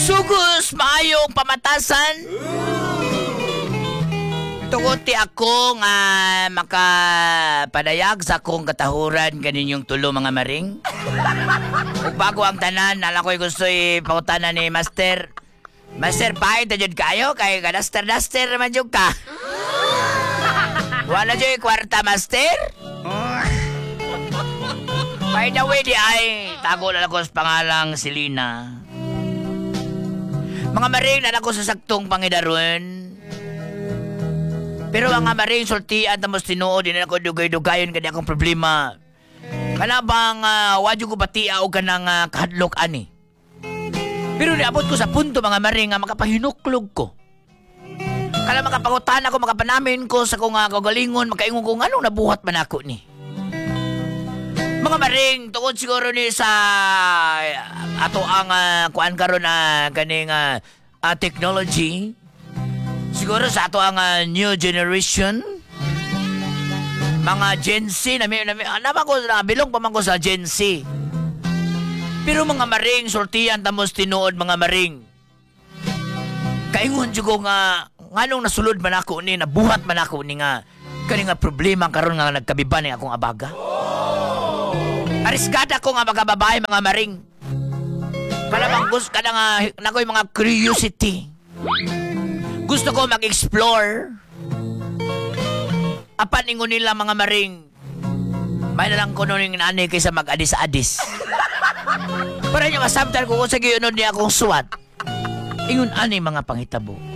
Sugos maayong pamatasan. Tungod ti ako nga makapadayag sa akong katahuran kaninyong tulo mga maring. Ug bago ang tanan, alam ko'y gusto ipangutanan ni Master. Master, pahay ta jud kayo kay kadaster-daster naman jud ka. Wala jud kwarta, Master? By the way, di ay tago na ako sa pangalang Selena. Mga maring na ako sa saktong pangidaron. Pero mga maring sultian tamos tinuod, di na ako dugay-dugayon kani akong problema. Kana bang wadyo ko batia o kanang kahadlok ani. Pero niabot ko sa punto mga maring nga makapahinuklog ko. Kala makapangutan ako, makapanamin ko sa kong kagalingon, makaingon ko anong nabuhat man ako ni. Mga maring, tungod siguro ni sa ato ang kuan karon na kaning technology. Siguro sa ato ang new generation. Mga Gen Z, bilong pa man ko sa Gen Z. Pero mga maring, sortiyan tamos tinuod mga maring. Kaingon ko nga, nganong nasulod man ako ni, nabuhat man ako ni nga, kani nga problema karon nga nagkabiban ni akong abaga. Ariskada ko nga magababae mga maring. Palamang gusto ka na nga, nakoy mga curiosity. Gusto ko mag-explore. Apan ingon nila mga maring. May na lang ko nun yung nanay kaysa mag-adis-adis. Para nyo masamtan ko kung sa giyunod niya akong suwat. Ingon ani mga panghitabo.